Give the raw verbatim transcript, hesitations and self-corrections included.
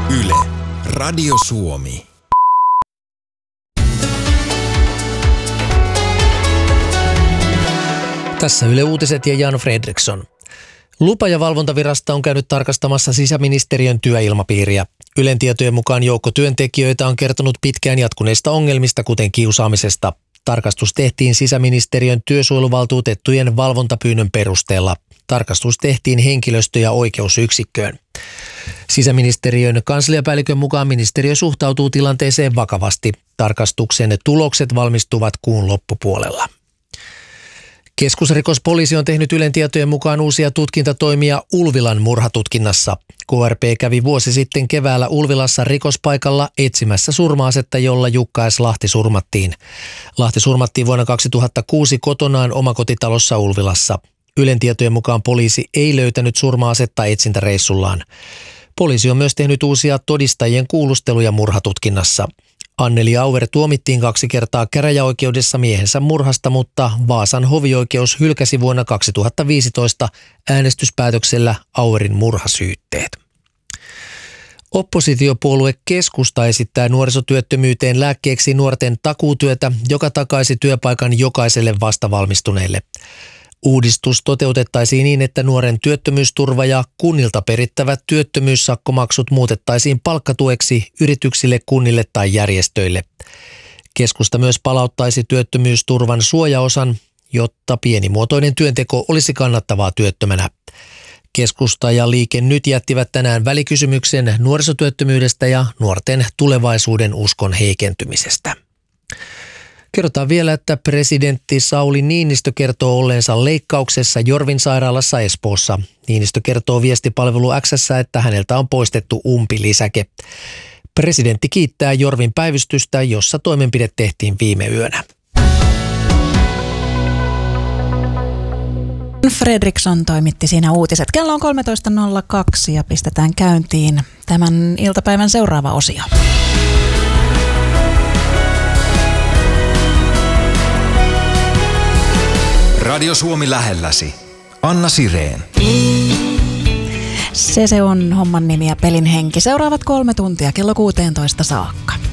Yle, Radio Suomi. Tässä Yle Uutiset ja Jan Fredriksson. Lupa- ja valvontavirasto on käynyt tarkastamassa sisäministeriön työilmapiiriä. Ylen tietojen mukaan joukko työntekijöitä on kertonut pitkään jatkuneista ongelmista, kuten kiusaamisesta. Tarkastus tehtiin sisäministeriön työsuojeluvaltuutettujen valvontapyynnön perusteella. Tarkastus tehtiin henkilöstö- ja oikeusyksikköön. Sisäministeriön kansliapäällikön mukaan ministeriö suhtautuu tilanteeseen vakavasti. Tarkastuksen tulokset valmistuvat kuun loppupuolella. Keskusrikospoliisi on tehnyt Ylen tietojen mukaan uusia tutkintatoimia Ulvilan murhatutkinnassa. K R P kävi vuosi sitten keväällä Ulvilassa rikospaikalla etsimässä surma-asetta, jolla Jukka S. Lahti surmattiin. Lahti surmattiin vuonna kaksituhattakuusi kotonaan omakotitalossa Ulvilassa. Ylen tietojen mukaan poliisi ei löytänyt surma-asetta etsintäreissullaan. Poliisi on myös tehnyt uusia todistajien kuulusteluja murhatutkinnassa. Anneli Auer tuomittiin kaksi kertaa käräjäoikeudessa miehensä murhasta, mutta Vaasan hovioikeus hylkäsi vuonna kaksituhattaviisitoista äänestyspäätöksellä Auerin murhasyytteet. Oppositiopuolue Keskusta esittää nuorisotyöttömyyteen lääkkeeksi nuorten takuutyötä, joka takaisi työpaikan jokaiselle vastavalmistuneelle. Uudistus toteutettaisiin niin, että nuoren työttömyysturva ja kunnilta perittävät työttömyyssakkomaksut muutettaisiin palkkatueksi yrityksille, kunnille tai järjestöille. Keskusta myös palauttaisi työttömyysturvan suojaosan, jotta pienimuotoinen työnteko olisi kannattavaa työttömänä. Keskusta ja Liike Nyt jättivät tänään välikysymyksen nuorisotyöttömyydestä ja nuorten tulevaisuuden uskon heikentymisestä. Kerrotaan vielä, että presidentti Sauli Niinistö kertoo olleensa leikkauksessa Jorvin sairaalassa Espoossa. Niinistö kertoo viestipalvelu X:ssä, että häneltä on poistettu umpilisäke. Presidentti kiittää Jorvin päivystystä, jossa toimenpide tehtiin viime yönä. Fredriksson toimitti siinä uutiset. Kello on kolmetoista nolla kaksi ja pistetään käyntiin tämän iltapäivän seuraava osio. Radio Suomi lähelläsi. Anna Sireen. Se se on homman nimi ja pelin henki. Seuraavat kolme tuntia kello kuusitoista saakka.